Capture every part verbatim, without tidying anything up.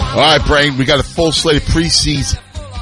All right, Brain, we got a full slate of preseason.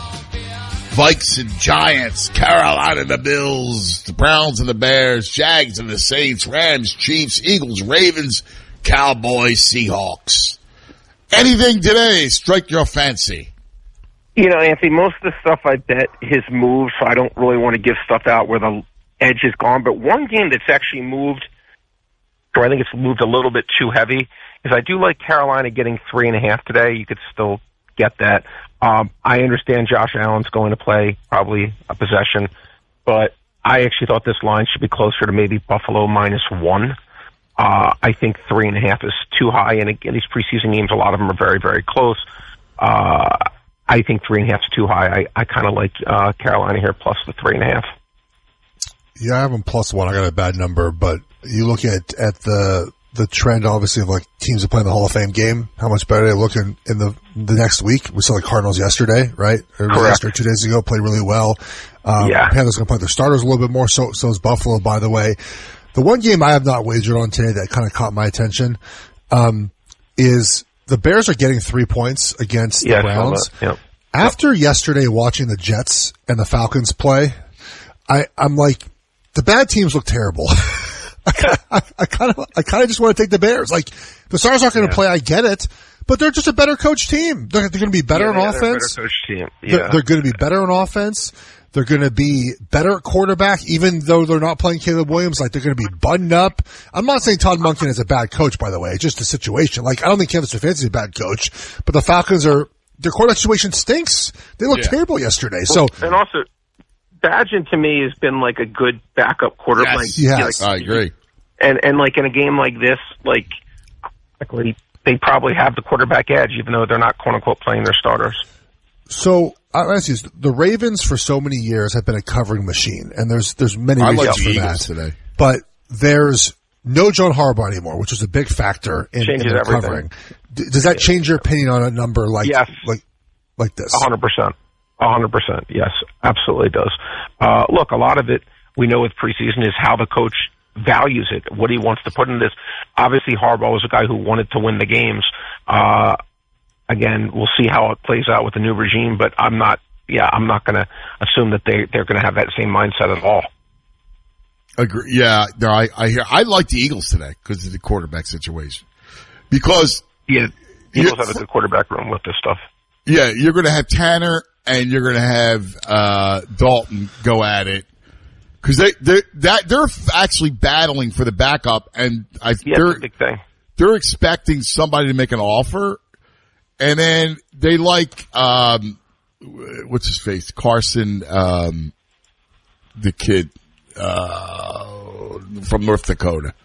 Vikes and Giants, Carolina and the Bills, the Browns and the Bears, Jags and the Saints, Rams, Chiefs, Eagles, Ravens, Cowboys, Seahawks. Anything today strike your fancy? You know, Anthony, most of the stuff I bet has moved, so I don't really want to give stuff out where the edge is gone. But one game that's actually moved, or I think it's moved a little bit too heavy, is I do like Carolina getting three and a half today. You could still get that. Um, I understand Josh Allen's going to play probably a possession, but I actually thought this line should be closer to maybe Buffalo minus one. Uh, I think three and a half is too high, and again, these preseason games, a lot of them are very, very close. Uh, I think three and a half is too high. I, I kind of like uh, Carolina here plus the three and a half. Yeah, I have them plus one. I got a bad number, but you look at at the the trend, obviously, of like teams that play in the Hall of Fame game. How much better they look in, in the the next week? We saw the Cardinals yesterday, right? Or yesterday, two days ago, played really well. Um, yeah. Panthers going to play their starters a little bit more. So so is Buffalo, by the way. The one game I have not wagered on today that kind of caught my attention um, is the Bears are getting three points against the yeah, Browns. Yep. After yesterday watching the Jets and the Falcons play, I, I'm like, the bad teams look terrible. I kind of, I kind of just want to take the Bears. Like, the Stars aren't going to yeah. play, I get it, but they're just a better coach team. They're, they're going to be better yeah, on offense. Better coach team. Yeah. They're, they're going to be better on offense. They're going to be better at quarterback, even though they're not playing Caleb Williams. Like, they're going to be buttoned up. I'm not saying Todd Monken is a bad coach, by the way. It's just a situation. Like, I don't think Kevin Stefanski is a bad coach, but the Falcons are, their quarterback situation stinks. They looked yeah. terrible yesterday. Well, So, and also, Badgett to me has been like a good backup quarterback. Yes, yes. Like, I agree. And and like in a game like this, like they probably have the quarterback edge, even though they're not quote unquote playing their starters. So I'll ask you, the Ravens for so many years have been a covering machine, and there's there's many I reasons like for the that. Eagles today. But there's no John Harbaugh anymore, which is a big factor in, in their everything. covering. D- does that change your opinion on a number like yes. like like this? A hundred percent. A hundred percent. Yes, absolutely does. Uh, look, a lot of it we know with preseason is how the coach values it, what he wants to put in this. Obviously, Harbaugh was a guy who wanted to win the games. Uh, again, we'll see how it plays out with the new regime, but I'm not, yeah, I'm not going to assume that they, they're going to have that same mindset at all. Agree. Yeah, no, I, I hear, I like the Eagles today because of the quarterback situation. Because, yeah, Eagles have a good quarterback room with this stuff. Yeah, you're going to have Tanner and you're going to have, uh, Dalton go at it. Because they they that they're actually battling for the backup, and I yeah, they're that's a big thing. They're expecting somebody to make an offer, and then they like um, what's his face, Carson, um, the kid uh, from North Dakota.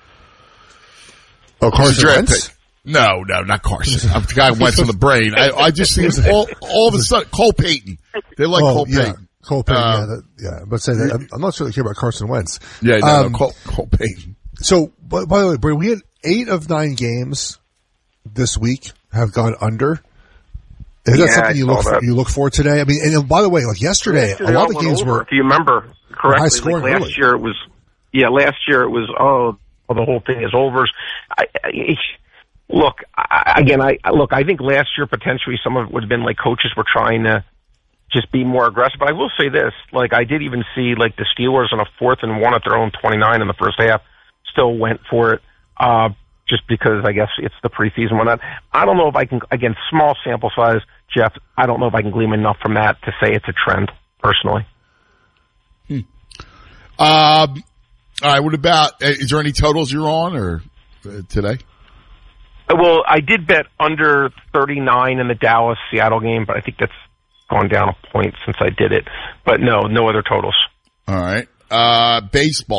Oh, Carson Wentz? Pick. No, no, not Carson. I'm the guy who went on the brain. I, I just see all all of a sudden Cole Payton. They like oh, Cole yeah. Payton. Cole Payton, Uh, yeah, that, yeah. But say that, I'm, I'm not sure they care about Carson Wentz. Yeah, no, um, no Cole, Cole Payton. So, by, by the way, Brady, we had eight of nine games this week have gone under. Is yeah, that something you look for, you look for today? I mean, and by the way, like yesterday, yeah, a lot of the games over. were. If you remember correctly, high scoring like last early. year it was. Yeah, last year it was. Oh, well, the whole thing is over. I, I, look I, again. I look. I think last year potentially some of it would have been like coaches were trying to just be more aggressive. But I will say this, like I did even see like the Steelers on a fourth and one at their own twenty-nine in the first half still went for it, uh, just because I guess it's the preseason one. I don't know if I can, again, small sample size, Jeff, I don't know if I can glean enough from that to say it's a trend, personally. Hmm. Um, all right, what about, is there any totals you're on or uh, today? Well, I did bet under thirty-nine in the Dallas-Seattle game, but I think that's gone down a point since I did it. But no, no other totals. All right. Uh, baseball.